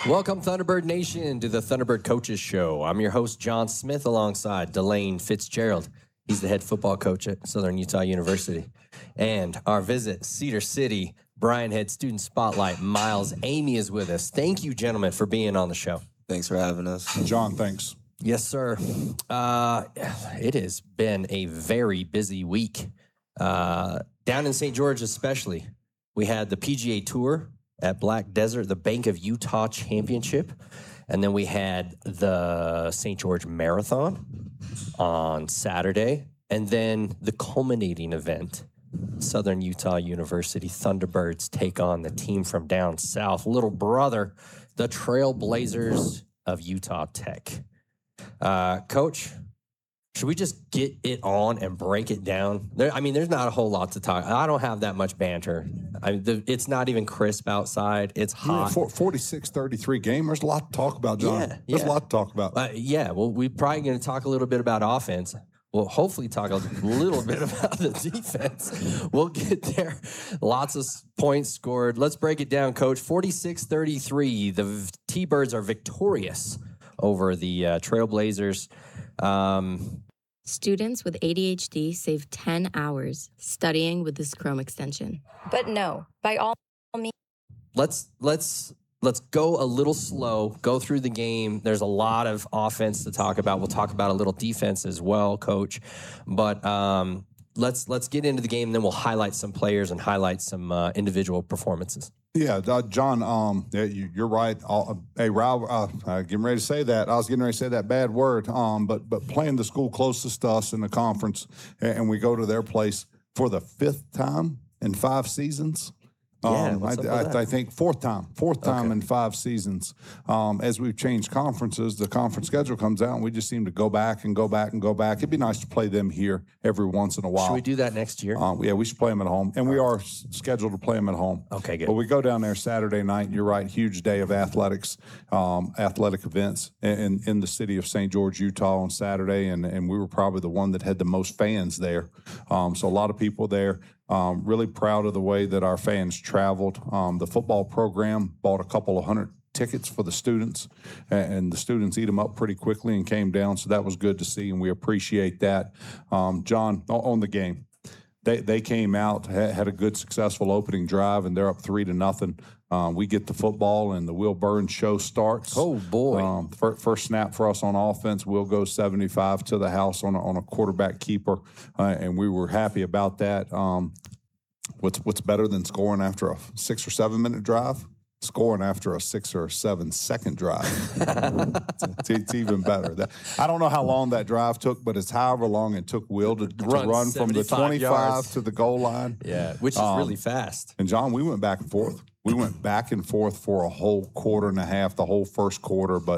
Welcome, Thunderbird Nation, to the Thunderbird Coaches Show. I'm your host, John Smith, alongside Delane Fitzgerald. He's the head football coach at Southern Utah University. And our visit, Cedar City, Brian Head Student Spotlight, Miles Amy is with us. Thank you, gentlemen, for being on the show. Thanks for having us. John, thanks. Yes, sir. It has been a very busy week. Down in St. George especially, we had the PGA Tour at Black Desert, the Bank of Utah Championship. And then we had the St. George Marathon on Saturday. And then the culminating event, Southern Utah University Thunderbirds take on the team from down south, little brother, the Trailblazers of Utah Tech. Coach, should we just get it on and break it down? There's not a whole lot to talk. I don't have that much banter. It's not even crisp outside. It's hot. 46-33 game. There's a lot to talk about, John. Yeah, There's a lot to talk about. Well, we're probably going to talk a little bit about offense. We'll hopefully talk a little bit about the defense. We'll get there. Lots of points scored. Let's break it down, Coach. 46-33. The T-Birds are victorious over the Trailblazers. Students with ADHD save 10 hours studying with this Chrome extension. But no, by all means. Let's go a little slow, go through the game. There's a lot of offense to talk about. We'll talk about a little defense as well, Coach. But let's get into the game, and then we'll highlight some players and highlight some individual performances. Yeah, John, you're right. Hey, Raul, getting ready to say that. I was getting ready to say that bad word, but playing the school closest to us in the conference, and we go to their place for the 5th time in 5 seasons. I think fourth time in 5 seasons. As we've changed conferences, the conference schedule comes out, and we just seem to go back and go back and go back. It'd be nice to play them here every once in a while. Should we do that next year? Yeah, we should play them at home, and we are scheduled to play them at home. Okay, good. But we go down there Saturday night. You're right, huge day of athletics, athletic events in the city of St. George, Utah on Saturday, and we were probably the one that had the most fans there. So a lot of people there. Really proud of the way that our fans traveled. The football program bought a couple of 100 tickets for the students, and the students eat them up pretty quickly and came down, so that was good to see, and we appreciate that. John, on the game, they came out, had a good, successful opening drive, and they're up 3-0. We get the football, and the Will Burns show starts. Oh, boy. First snap for us on offense. Will goes 75 to the house on a quarterback keeper, and we were happy about that. What's better than scoring after a 6 or 7 minute drive? Scoring after a 6 or 7 second drive. It's even better. I don't know how long that drive took, but it's however long it took Will to run from the 25 yards to the goal line. Yeah, which is really fast. And, John, we went back and forth. We went back and forth for a whole quarter and a half, the whole first quarter, but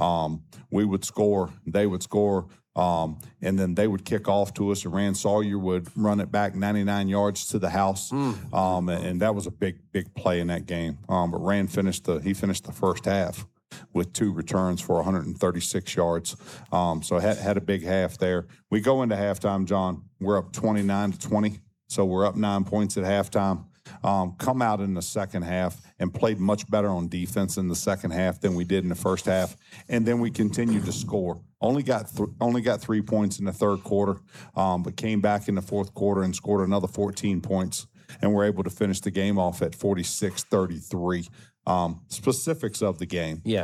we would score, they would score, and then they would kick off to us, and Rand Sawyer would run it back 99 yards to the house, and that was a big play in that game. But Rand finished the first half with 2 returns for 136 yards. So had a big half there. We go into halftime, John. We're up 29-20, so we're up 9 points at halftime. Come out in the second half and played much better on defense in the second half than we did in the first half, and then we continued to score. Only got 3 points in the third quarter, but came back in the fourth quarter and scored another 14 points, and were able to finish the game off at 46-33. Specifics of the game. Yeah.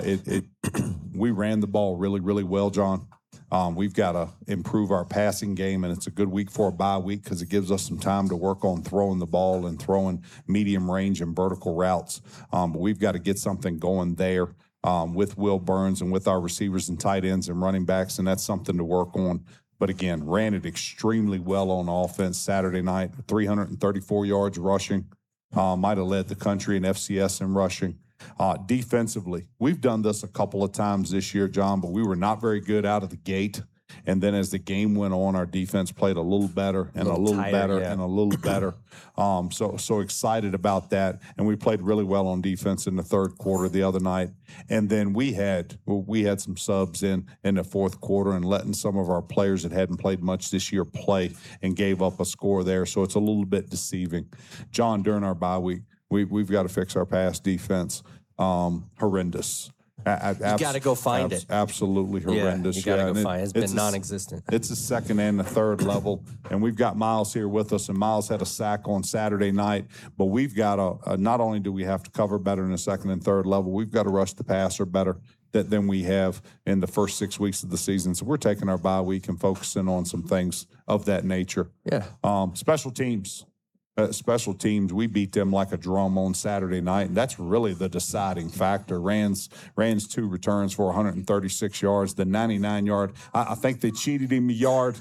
We ran the ball really, really well, John. We've got to improve our passing game, and it's a good week for a bye week because it gives us some time to work on throwing the ball and throwing medium range and vertical routes. But we've got to get something going there with Will Burns and with our receivers and tight ends and running backs, and that's something to work on. But again, ran it extremely well on offense Saturday night, 334 yards rushing. Might have led the country in FCS in rushing. Defensively, we've done this a couple of times this year, John, but we were not very good out of the gate. And then as the game went on, our defense played a little better and a little better and a little better. So excited about that. And we played really well on defense in the third quarter the other night. And then we had some subs in the fourth quarter and letting some of our players that hadn't played much this year play and gave up a score there. So it's a little bit deceiving. John, during our bye week, we've got to fix our pass defense. horrendous. You got to go find it. Absolutely horrendous. You got to and go find it. It's been a- non-existent. It's the second and the third level, and we've got Miles here with us, and Miles had a sack on Saturday night, but we've got not only do we have to cover better in the second and third level, we've got to rush the passer better than we have in the first 6 weeks of the season. So we're taking our bye week and focusing on some things of that nature. Yeah. Special teams. Special teams, we beat them like a drum on Saturday night, and that's really the deciding factor. Rand's 2 returns for 136 yards, the 99-yard. I think they cheated him a yard.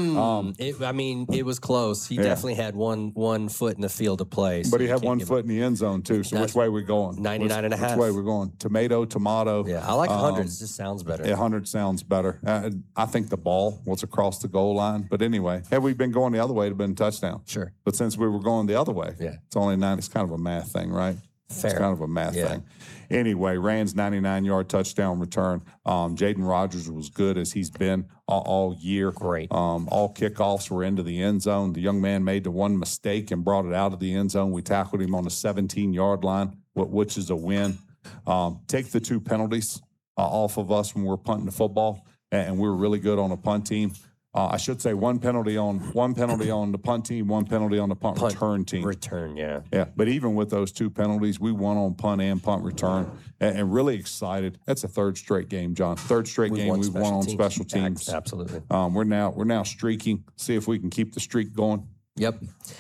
It was close. He definitely had one foot in the field to play. So But he you had can't one give foot in the end zone, too. So which way are we going? 99 and a half. Which way we're going? Tomato. Yeah, I like 100. It just sounds better. 100 sounds better. I think the ball was across the goal line. But anyway, had we been going the other way, it would have been a touchdown. Sure. But since we were going the other way, Yeah. it's only 9. It's kind of a math thing, right? Fair. It's kind of a math Yeah. thing. Anyway, Rand's 99-yard touchdown return. Jaden Rogers was good as he's been all year. Great. All kickoffs were into the end zone. The young man made the one mistake and brought it out of the end zone. We tackled him on the 17-yard line, which is a win. Take the 2 penalties off of us when we're punting the football, and we were really good on a punt team. I should say one penalty on the punt team, 1 penalty on the punt return team. Return, yeah. Yeah, but even with those 2 penalties, we won on punt and punt return, and really excited. That's a 3rd straight game, John. 3rd straight game we've won on special teams. Absolutely. We're now streaking. See if we can keep the streak going. Yep.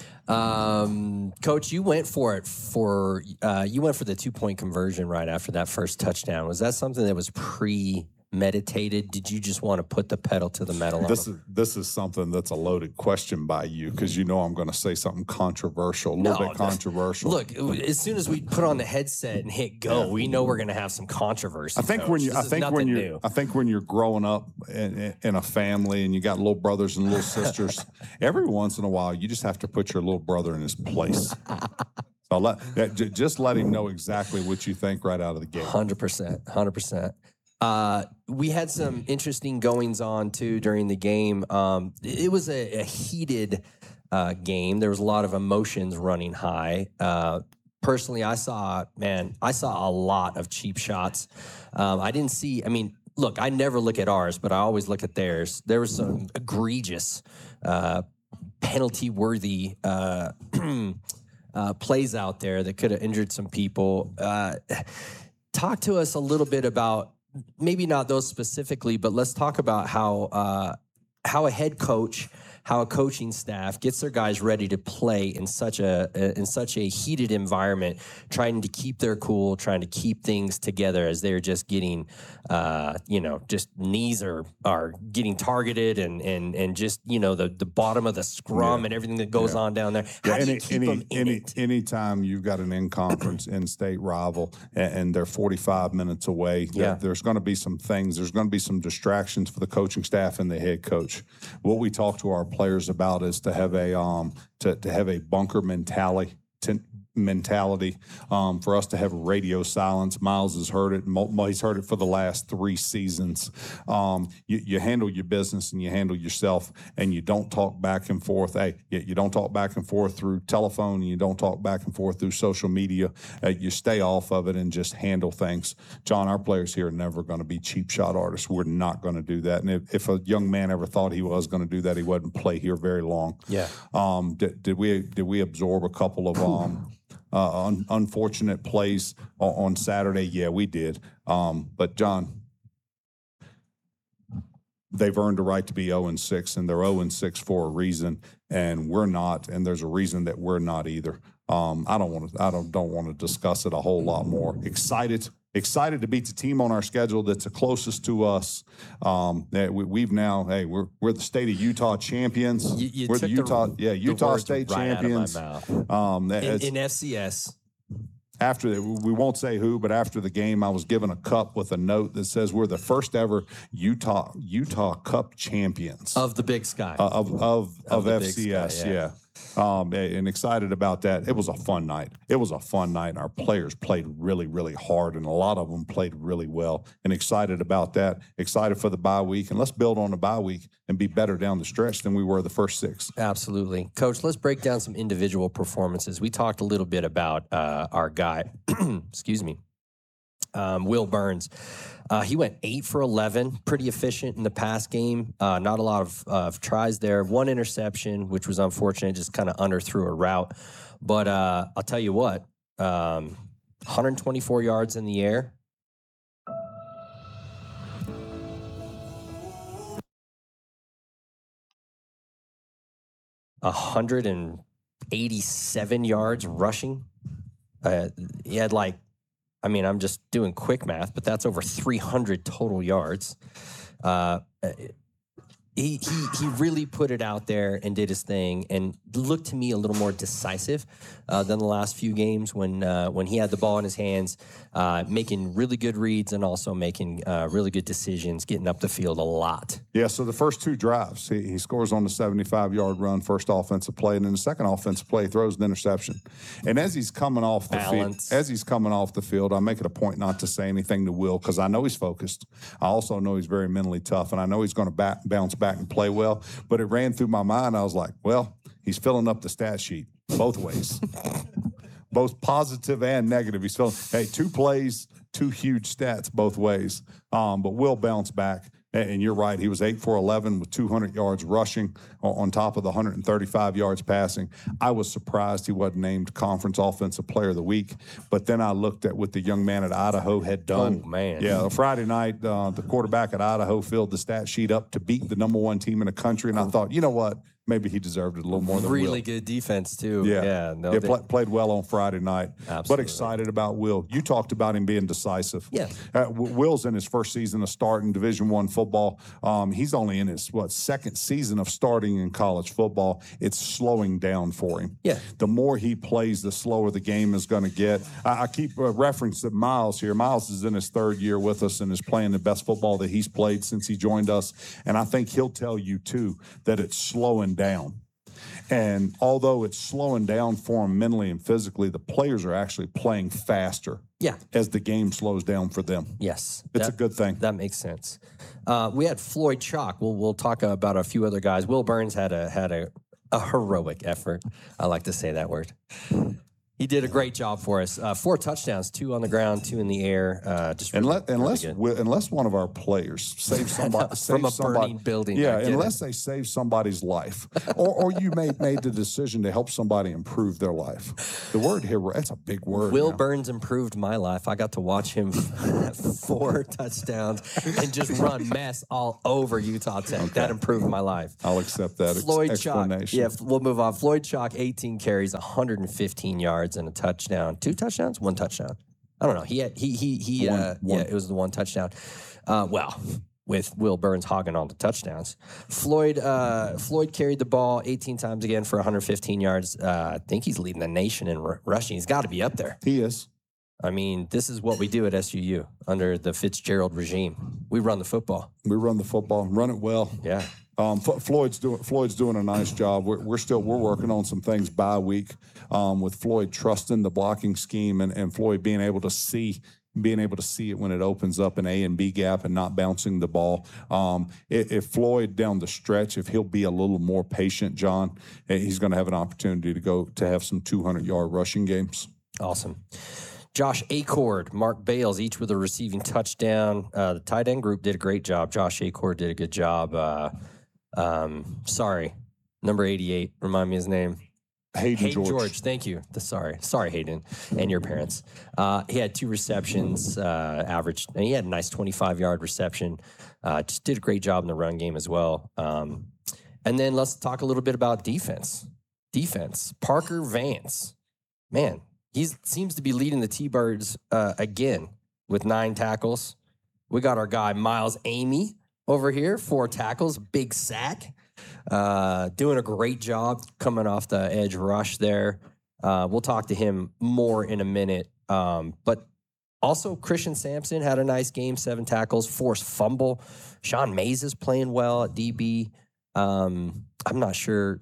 Coach, you went for it you went for the 2-point conversion right after that first touchdown. Was that something that was premeditated? Did you just want to put the pedal to the metal? This is something that's a loaded question by you because you know I'm going to say something controversial, a little bit controversial. Look, as soon as we put on the headset and hit go, we know we're going to have some controversy. I think when you're growing up in a family and you got little brothers and little sisters, every once in a while you just have to put your little brother in his place. So just let him know exactly what you think right out of the gate. 100%. We had some interesting goings on too during the game. It was a heated game. There was a lot of emotions running high. Personally, I saw a lot of cheap shots. I didn't see. I mean, look, I never look at ours, but I always look at theirs. There was some egregious penalty-worthy plays out there that could have injured some people. Talk to us a little bit about. Maybe not those specifically, but let's talk about how a head coach, how a coaching staff gets their guys ready to play in such a heated environment, trying to keep their cool, trying to keep things together as they're just getting, just knees are getting targeted and just the bottom of the scrum and everything that goes on down there. How do you keep them in it? Anytime you've got an in-conference, in-state rival and they're 45 minutes away, there's going to be some things. There's going to be some distractions for the coaching staff and the head coach. What we talk to our players about is to have a bunker mentality. For us to have radio silence. Miles has heard it. He's heard it for the last 3 seasons. You handle your business and you handle yourself, and you don't talk back and forth. You don't talk back and forth through telephone, and you don't talk back and forth through social media. You stay off of it and just handle things. John, our players here are never going to be cheap shot artists. We're not going to do that. And if a young man ever thought he was going to do that, he wouldn't play here very long. Yeah. Did we absorb a couple of unfortunate plays on Saturday? Yeah, we did. But John, they've earned the right to be 0-6, and they're 0-6 for a reason, and we're not. And there's a reason that we're not either. I don't want to discuss it a whole lot more. Excited to beat the team on our schedule that's the closest to us. We're the state of Utah champions. We're the Utah State champions. Out of my mouth. In FCS. We won't say who, but after the game, I was given a cup with a note that says we're the first ever Utah Cup champions Of the Big Sky. of the Big FCS. Sky, yeah. And excited about that. It was a fun night. Our players played really, really hard, and a lot of them played really well. And excited about that. Excited for the bye week, and let's build on the bye week and be better down the stretch than we were the first 6. Absolutely. Coach, let's break down some individual performances. We talked a little bit about our guy, excuse me, Will Burns. He went 8 for 11, pretty efficient in the pass game. Not a lot of tries there. 1 interception, which was unfortunate, just kind of underthrew a route. But I'll tell you what, 124 yards in the air. $187 yards rushing. He had I'm just doing quick math, but that's over 300 total yards. He really put it out there and did his thing and looked to me a little more decisive than the last few games when he had the ball in his hands, making really good reads and also making really good decisions, getting up the field a lot. Yeah, so the first 2 drives, he scores on the 75-yard run, first offensive play, and then the second offensive play, he throws an interception. And as he's coming off the field, I make it a point not to say anything to Will because I know he's focused. I also know he's very mentally tough, and I know he's going to bounce back and play well. But it ran through my mind. I was like, well, he's filling up the stat sheet both ways, both positive and negative. He's filling, 2 plays, 2 huge stats both ways. But Will bounce back. And you're right. He was 8 for 11 with 200 yards rushing on top of the 135 yards passing. I was surprised he wasn't named Conference Offensive Player of the Week. But then I looked at what the young man at Idaho had done. Oh, man. Yeah, Friday night, the quarterback at Idaho filled the stat sheet up to beat the number 1 team in the country. And I thought, you know what? Maybe he deserved it a little more than Really Will. good defense, too. Played well on Friday night. Absolutely. But excited about Will. You talked about him being decisive. Yeah. Will's in his first season of starting Division I football. He's only in his, second season of starting in college football. It's slowing down for him. Yeah. The more he plays, the slower the game is going to get. I keep referencing Miles here. Miles is in his 3rd year with us and is playing the best football that he's played since he joined us. And I think he'll tell you, too, that it's slowing down. And although it's slowing down for him mentally and physically, the players are actually playing faster as the game slows down for them. Yes. It's a good thing. That makes sense. We had Floyd Chalk. We'll talk about a few other guys. Will Burns had a heroic effort. I like to say that word. He did a great job for us. 4 touchdowns, 2 on the ground, 2 in the air. Unless one of our players saves somebody from a burning building. Yeah, unless they save somebody's life, or you made the decision to help somebody improve their life. The word hero, that's a big word. Will Burns improved my life. I got to watch him have 4 touchdowns and just run mess all over Utah Tech. Okay. That improved my life. I'll accept that explanation. Yeah, we'll move on. Floyd Chalk, 18 carries, 115 yards. And a touchdown. 2 touchdowns? 1 touchdown. I don't know. It was the 1 touchdown. With Will Burns hogging all the touchdowns. Floyd carried the ball 18 times again for 115 yards. I think he's leading the nation in rushing. He's got to be up there. He is. I mean, this is what we do at SUU under the Fitzgerald regime. We run the football. Run it well. Yeah. Floyd's doing a nice job. We're working on some things by week with Floyd trusting the blocking scheme and Floyd being able to see it when it opens up an A and B gap and not bouncing the ball. If Floyd down the stretch, if he'll be a little more patient, John, he's going to have an opportunity to have some 200-yard rushing games. Awesome. Josh Acord, Mark Bales, each with a receiving touchdown. The tight end group did a great job. Josh Acord did a good job. Number 88. Remind me his name. Hayden George. Thank you. Sorry, Hayden, and your parents. He had 2 receptions, averaged, and he had a nice 25-yard reception. Just did a great job in the run game as well. And then let's talk a little bit about defense. Parker Vance, man, he seems to be leading the T-Birds again with 9 tackles. We got our guy Miles Amy over here, 4 tackles, big sack. Doing a great job coming off the edge rush there. We'll talk to him more in a minute. But also Christian Sampson had a nice game, 7 tackles, forced fumble. Sean Mays is playing well at DB. I'm not sure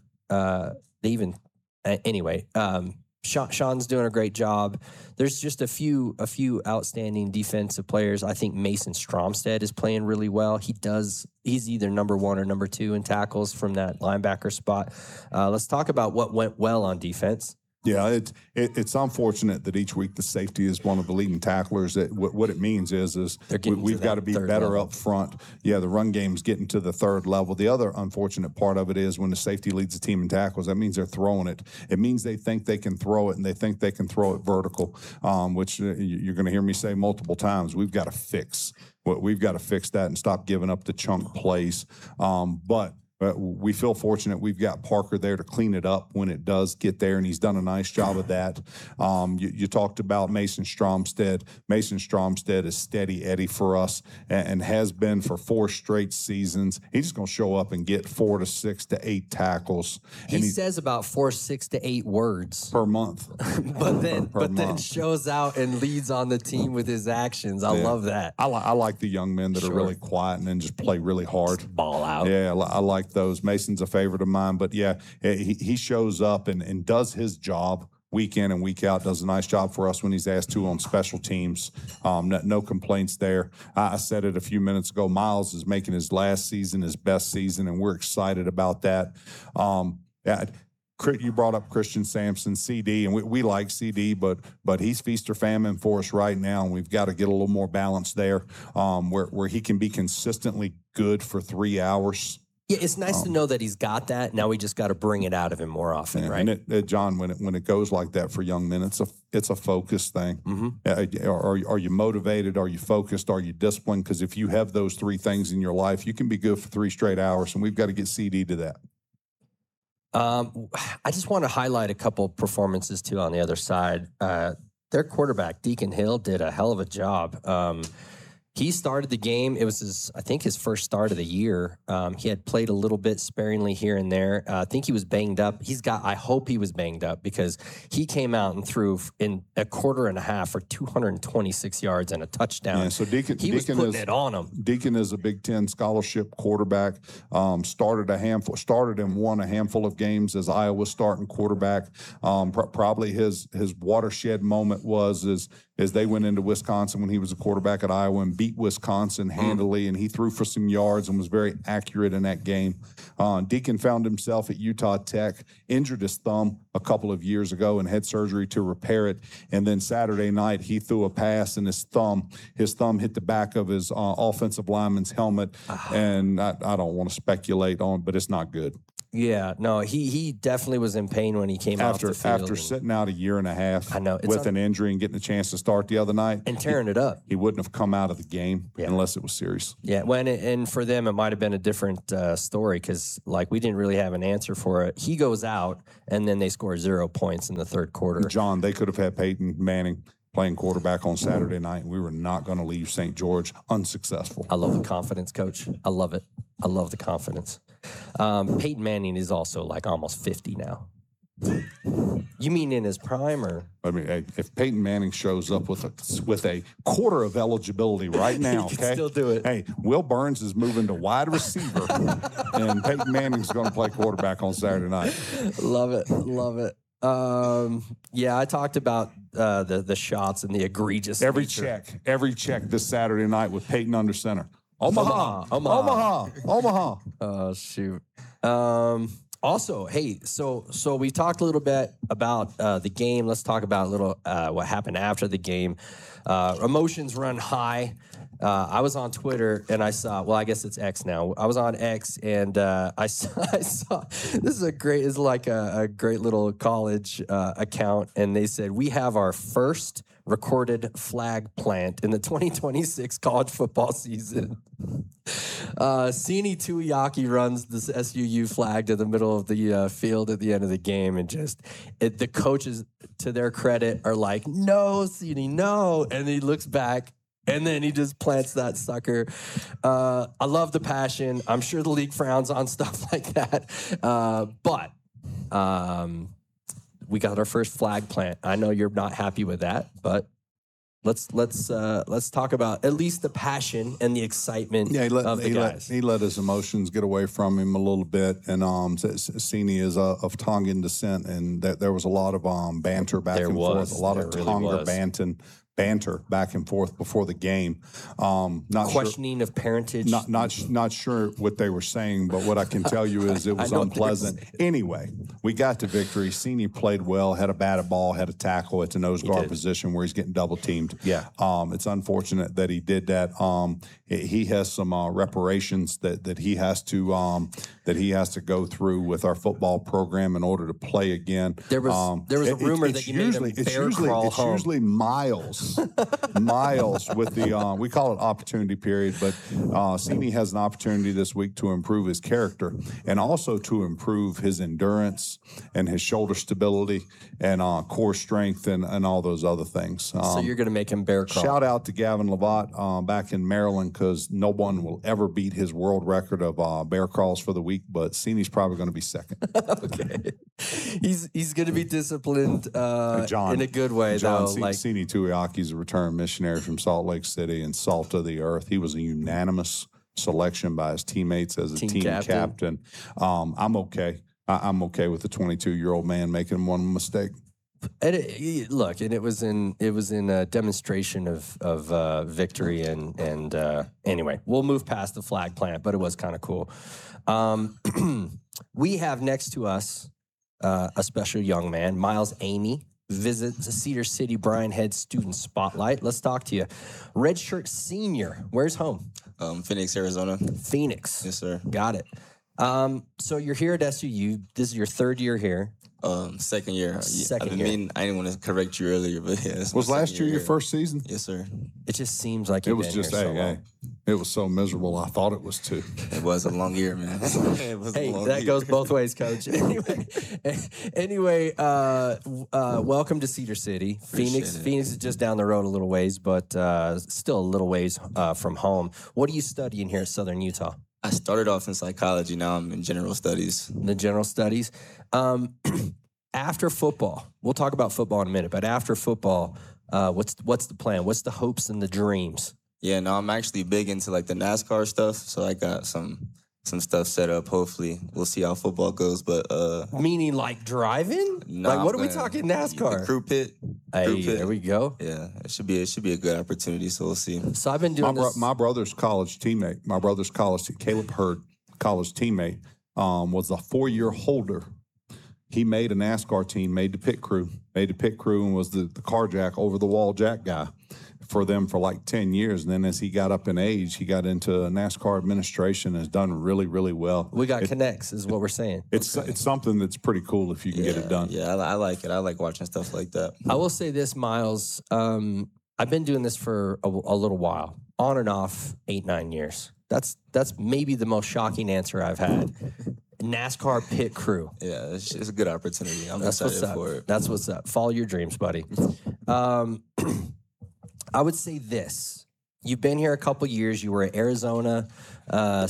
Sean's doing a great job. There's just a few outstanding defensive players. I think Mason Stromstead is playing really well. He's either number 1 or number 2 in tackles from that linebacker spot. Let's talk about what went well on defense. Yeah, it's unfortunate that each week the safety is one of the leading tacklers. That what it means is we've got to be better level up front. Yeah, the run game's getting to the third level. The other unfortunate part of it is when the safety leads the team in tackles, that means they're throwing it. It means they think they can throw it, and they think they can throw it vertical, which you're going to hear me say multiple times. We've got to fix. We've got to fix that and stop giving up the chunk plays. But we feel fortunate we've got Parker there to clean it up when it does get there, and he's done a nice job of that. You talked about Mason Stromstead. Mason Stromstead is steady Eddie for us and has been for 4 straight seasons. He's just going to show up and get 4 to 6 to 8 tackles. He says about 4, 6 to 8 words per month. but then shows out and leads on the team with his actions. I love that. I like the young men that are really quiet and then just play really hard. Just ball out. Yeah, I like those. Mason's a favorite of mine, but yeah, he shows up and does his job week in and week out, does a nice job for us when he's asked to on special teams. No complaints there. I said it a few minutes ago, Miles is making his last season his best season, and we're excited about that. You brought up Christian Sampson, CD, and we like CD, but he's feast or famine for us right now, and we've got to get a little more balance there, where he can be consistently good for 3 hours. Yeah, it's nice to know that he's got that. Now we just got to bring it out of him more often, right? And John, when it goes like that for young men, it's a focus thing. Mm-hmm. Are you motivated? Are you focused? Are you disciplined? Because if you have those 3 things in your life, you can be good for 3 straight hours, and we've got to get CD to that. I just want to highlight a couple of performances too on the other side. Their quarterback, Deacon Hill, did a hell of a job. He started the game. It was I think his first start of the year. He had played a little bit sparingly here and there. I think he was banged up. I hope he was banged up because he came out and threw in a quarter and a half for 226 yards and a touchdown. Yeah, so Deacon was putting it on him. Deacon is a Big Ten scholarship quarterback. Started and won a handful of games as Iowa's starting quarterback. Probably his watershed moment was as they went into Wisconsin when he was a quarterback at Iowa and beat Wisconsin handily, and he threw for some yards and was very accurate in that game. Deacon found himself at Utah Tech, injured his thumb a couple of years ago and had surgery to repair it. And then Saturday night, he threw a pass and his thumb hit the back of his offensive lineman's helmet. And I don't want to speculate on, but it's not good. Yeah, no, he definitely was in pain when he came off the field. After sitting out a year and a half with an injury and getting a chance to start the other night. And tearing it up. He wouldn't have come out of the game unless it was serious. Yeah, and for them, it might have been a different story because, we didn't really have an answer for it. He goes out, and then they score 0 points in the third quarter. John, they could have had Peyton Manning playing quarterback on Saturday night, and we were not going to leave St. George unsuccessful. I love the confidence, Coach. I love it. I love the confidence. Peyton Manning is also almost 50 now. You mean in his prime, or? I mean, hey, if Peyton Manning shows up with a quarter of eligibility right now, he can still do it. Hey, Will Burns is moving to wide receiver, and Peyton Manning's going to play quarterback on Saturday night. Love it, love it. I talked about the shots and the egregious. Every check this Saturday night with Peyton under center. Omaha. Oh, shoot. Also, hey, so we talked a little bit about the game. Let's talk about a little what happened after the game. Emotions run high. I was on Twitter and I saw, I guess it's X now. I was on X and I saw this is a great little college account, and they said, we have our first recorded flag plant in the 2026 college football season. Sini Tuiaki runs this SUU flag to the middle of the field at the end of the game, and the coaches, to their credit, are like, no, Sini, no. And he looks back, and then he just plants that sucker. I love the passion. I'm sure the league frowns on stuff like that. But we got our first flag plant. I know you're not happy with that, but let's talk about at least the passion and the excitement of the guys. He let his emotions get away from him a little bit. And Sini is of Tongan descent, and there was a lot of banter back and forth, a lot of Tonga banter back and forth before the game. Not sure. Questioning of parentage. Not sure what they were saying, but what I can tell you is it was know what they were unpleasant. Anyway, we got to victory. Sini played well, had a batted ball, had a tackle at the nose guard position where he's getting double teamed. Yeah. It's unfortunate that he did that. He has some reparations that he has to go through with our football program in order to play again. There was a rumor that you made him bear crawl it's home. usually miles with the we call it opportunity period, but Sini has an opportunity this week to improve his character and also to improve his endurance and his shoulder stability and core strength and all those other things. So you're going to make him bear crawl. Shout out to Gavin Lovat back in Maryland, because no one will ever beat his world record of bear crawls for the week, but Sini's probably going to be second. Okay. He's going to be disciplined John, in a good way, John though. Sini Tuiaki's a returned missionary from Salt Lake City and salt of the earth. He was a unanimous selection by his teammates as a team captain. I'm okay. I'm okay with the 22-year-old man making one mistake. And it was in a demonstration of victory and anyway, we'll move past the flag plant, but it was kind of cool. We have next to us a special young man, Miles Amy, visits the Cedar City Brian Head Student Spotlight. Let's talk to you. Redshirt senior, where's home? Phoenix, Arizona. Phoenix. Yes, sir. Got it. So you're here at SUU. This is your third year here. Second year. Second year. I didn't want to correct you earlier, but yeah. Was last year your first season? Yes, sir. It just seems like It you've was been just, here so long. it was so miserable. I thought it was too. It was a long year, man. It was Hey, a long that year. goes both ways, Coach. Anyway, welcome to Cedar City. Phoenix is just down the road a little ways, but still a little ways from home. What are you studying here at Southern Utah? I started off in psychology. Now I'm in general studies. The general studies. After football, we'll talk about football in a minute, but after football, what's the plan? What's the hopes and the dreams? Yeah, no, I'm actually big into like the NASCAR stuff, so I got some stuff set up. Hopefully, we'll see how football goes. But Meaning like driving? no, Like what I'm are we gonna- talking The NASCAR? crew pit. Hey, Crew pit. there we go. Yeah, it should be a good opportunity. So we'll see. So I've been doing this. My brother's college teammate, Caleb Hurd, college teammate, was a 4-year holder. He made a NASCAR team, made the pit crew, and was the car jack, over the wall jack guy for them for like 10 years. And then as he got up in age, he got into NASCAR administration and has done really, really well. We got connects, is what we're saying. It's something that's pretty cool if you can get it done. Yeah, I like it. I like watching stuff like that. I will say this, Miles. I've been doing this for a little while, on and off, 8-9 years. That's maybe the most shocking answer I've had. NASCAR pit crew. Yeah, it's a good opportunity. I'm That's what's excited up. for it. That's what's up. Follow your dreams, buddy. I would say this. You've been here a couple years. You were at Arizona